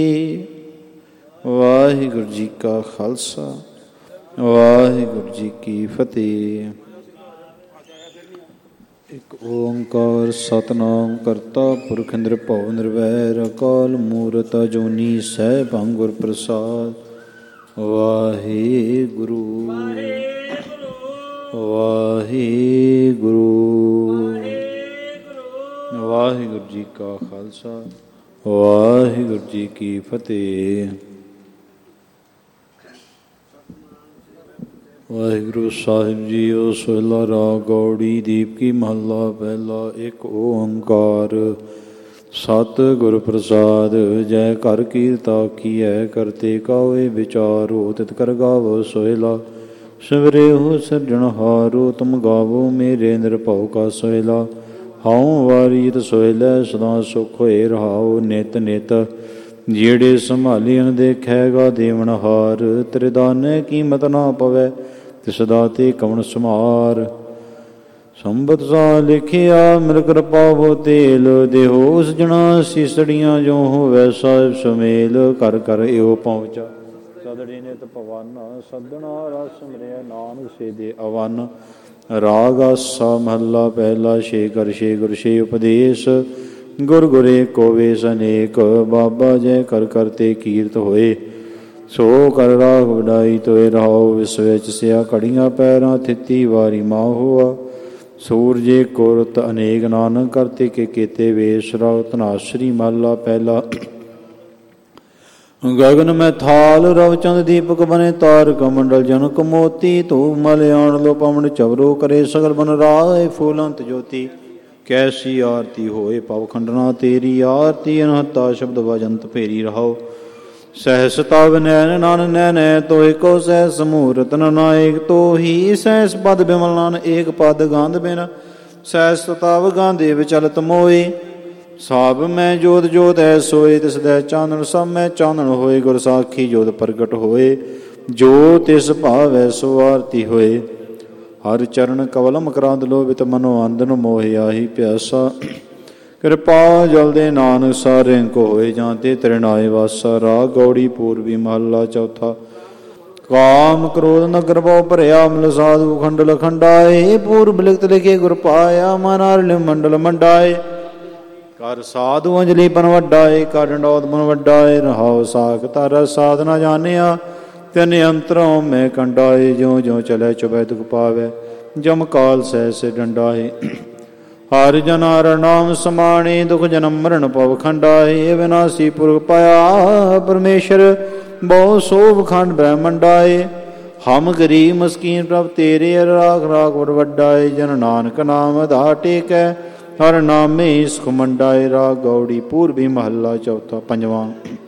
ਵਾਹਿਗੁਰੂ ਜੀ ਕਾ ਖਾਲਸਾ, ਵਾਹਿਗੁਰੂ ਜੀ ਕੀ ਫਤਿਹ। ਇੱਕ ਓੰਕਾਰ ਸਤਿਨਾਮ ਕਰਤਾ ਪੁਰਖ ਨਿਰਭਉ ਨਿਰਵੈਰ ਅਕਾਲ ਮੂਰਤ ਅਜੂਨੀ ਸੈਭੰ ਗੁਰ ਪ੍ਰਸਾਦ। ਵਾਹਿਗੁਰੂ ਵਾਹਿਗੁਰੂ ਵਾਹਿਗੁਰੂ ਜੀ ਕਾ ਖਾਲਸਾ, ਵਾਹਿਗੁਰੂ ਜੀ ਕੀ ਫਤਿਹ। ਵਾਹਿਗੁਰੂ ਸਾਹਿਬ ਜੀਓ। ਸੋਹਿਲਾ ਰਾਗ ਗੌੜੀ ਦੀਪ ਕੀ ਮਹੱਲਾ ਪਹਿਲਾ। ਇੱਕ ਓੰਕਾਰ ਸਤਿਗੁਰ ਪ੍ਰਸਾਦ। ਜੈ ਕਰ ਕੀਰਤਾ ਕੀਐ ਕਰਤੇ ਕਾਵੇ ਵਿਚਾਰੋ ਤਿਤ ਕਰ ਗਾਵੋ ਸੋਹਿਲਾ। ਸਵਰੇ ਹੋ ਸਿਰਜਣਹਾਰੋ ਤੁਮ ਗਾਵੋ ਮੇਰੇ ਨਿਰਭਉ ਕਾ ਸੋਹਿਲਾ। ਹਾਉ ਵਾਰੀਤ ਸੋਹਿਲੈ ਸਦਾ ਸੁਖ ਹੋਏ ਰਹਾਉ। ਨਿਤ ਨਿਤ ਜਿਹੜੇ ਸੰਭਾਲੀਆਂ ਦੇਖੈਗਾ ਦੇਵਨਹਾਰ। ਤੇਰੇ ਦਾਨੇ ਕੀਮਤ ਨਾ ਪਵੈ ਤਿਸ ਦਾਤੇ ਕਵਣ ਸਮਾਰ। ਸੰਬਤ ਸਾ ਲਿਖਿਆ ਮਿਲ ਕਿਰਪਾ ਹੋ ਤੇਲ। ਦੇਹੋ ਸਜਣਾ ਸੀਸੜੀਆਂ ਜੋ ਹੋਵੈ ਸਾਹਿਬ ਸੁਮੇਲ। ਕਰ ਕਰ ਇਹੋ ਪਹੁੰਚਾ ਸਦੜੀ ਨਿਤ ਭਵਨ। ਸੱਦਣਾ ਰਸ ਮਿਲਿਆ ਨਾਨਕ ਸੇ ਦੇ ਅਵਨ। ਰਾਗ ਆਸਾ ਮਹੱਲਾ ਪਹਿਲਾ। ਛੇ ਕਰ ਛੇ ਗੁਰ ਛੇ ਉਪਦੇਸ਼। ਗੁਰ ਗੁਰੇ ਕੋ ਵੇਸ ਅਨੇਕ। ਬਾਬਾ ਜੈ ਕਰ ਕਰਤੇ ਕੀਰਤ ਹੋਏ। ਸੋ ਕਰ ਰਾਗ ਵਡਾਈ ਤੋਏ ਰਹਾਉ। ਵਿਸ ਵਿੱਚ ਸਿਆ ਘੜੀਆਂ ਪੈਰਾਂ ਥਿੱਤੀ ਵਾਰੀ ਮਾਂ ਹੋਆ। ਸੂਰਜੇ ਕੁਰਤ ਅਨੇਕ ਨਾਨਕ ਕਰਤੇ ਕੇ ਕੀਤੇ ਵੇਸ਼। ਰਾਗ ਧਨਾਸਰੀ ਮਹੱਲਾ ਪਹਿਲਾ। ਗਗਨ ਮੈਂ ਥਾਲ ਰਵ ਚੰਦ ਦੀਪਕ ਬਨੇ। ਤਾਰਕ ਮੰਡਲ ਜਨਕ ਮੋਤੀ। ਧੂਪ ਮਲ ਆਣ ਲੋ ਪਵਨ ਚਵਰੋ। ਕਰੇ ਸਗਲ ਬਨ ਰਾਏ ਫੂਲੰਤ ਜੋਤੀ। ਕੈਸੀ ਆਰਤੀ ਹੋਏ ਪਵ ਖੰਡਨਾ ਤੇਰੀ। ਆਰਤੀ ਅਨਹਤਾ ਸ਼ਬਦ ਵਜੰਤ ਫੇਰੀ ਰਹਾਓ। ਸਹਿਸ ਤਵ ਨੈਨ ਨਨ ਨੈਨੈ ਤੋਇ ਕੋ ਸਹਿਸ ਮੂਰਤ ਨਾਇਕ। ਤੋਹੀ ਸਹਿਸ ਪਦ ਬਿਮਲ ਨਾਨ ਏਕ ਪਦ ਗੰਧ ਬਿਨ। ਸਹਿਸ ਤਵ ਗਾਂਧੇ ਵਿਚਲਤ ਮੋਏ। ਸਾਬ ਮੈਂ ਜੋਤ ਜੋਤ ਹੈ ਸੋਏ। ਤਿਸ ਦੈ ਚਾਨਣ ਸਭ ਮੈਂ ਚਾਨਣ ਹੋਏ। ਗੁਰ ਸਾਖੀ ਜੋਤ ਪ੍ਰਗਟ ਹੋਏ। ਜੋ ਤਿਸ ਭਾਵੈ ਸੋ ਆਰਤੀ ਹੋਏ। ਹਰ ਚਰਨ ਕਵਲ ਮਕਰਾਂਦ ਲੋਭਿਤ ਮਨੋ ਅੰਦਨ ਮੋਹਿ ਆਹੀ ਪਿਆਸਾ। ਕਿਰਪਾ ਜਲਦੇ ਨਾਨਕ ਸਾਰਿਆਂ ਕੋ ਹੋਏ। ਜਾਂ ਤੇ ਤ੍ਰਿਨਾਏ ਵਾਸਾ। ਰਾਗ ਗੌੜੀ ਪੂਰਬੀ ਮਹੱਲਾ ਚੌਥਾ। ਕਾਮ ਕ੍ਰੋਧ ਨਗਰ ਭਉ ਭਰਿਆ। ਮਿਲ ਸਾਧੂ ਖੰਡਲ ਖੰਡਾਏ। ਪੂਰਬ ਲਿਖਤ ਲਿਖੇ ਗੁਰ ਪਾਇਆ। ਮਨ ਹਰਿ ਮੰਡਲ ਮੰਡਾਏ। ਕਰ ਸਾਧੂ ਅੰਜਲੀ ਪਨ ਵੱਡਾਏ। ਕਰ ਡੰਡੌਤ ਪਨ ਵੱਡਾਏ। ਰਹਾਉ ਸਾਖ ਧਰ ਸਾਧ ਨਾ ਜਾਣਿਆ। ਤਿਨ ਅੰਤਰੋਂ ਮੈਂ ਕੰਡਾਏ। ਜਿਉ ਜਿਉ ਚਲੈ ਚੁਬੈ ਦੁਖ ਪਾਵੈ। ਜਮ ਕਾਲ ਸਹਿ ਸੇ ਡੰਡਾਏ। ਹਰਿ ਜਨ ਹਰਿ ਨਾਮ ਸਮਾਣੇ। ਦੁਖ ਜਨਮ ਮਰਨ ਭਵ ਖੰਡਾਏ। ਅਵਿਨਾਸੀ ਪੁਰਖ ਪਾਇਆ ਪਰਮੇਸ਼ਰ। ਬਹੁ ਸੋਭ ਖੰਡ ਬ੍ਰਹਮੰਡਾਏ। ਹਮ ਗਰੀਬ ਮਸਕੀਨ ਪ੍ਰਭ ਤੇਰੇ। ਰਾਖ ਰਾਖ ਵਡ ਵੱਡਾਏ। ਜਨ ਨਾਨਕ ਨਾਮ ਆਧਾਰ ਟੇਕੈ। ਹਰ ਨਾਮੇ ਸੁਖ ਮੰਡਾਏ। ਰਾਗ ਗੌੜੀ ਪੂਰਬੀ ਮਹੱਲਾ ਚੌਥਾ ਪੰਜਵਾਂ।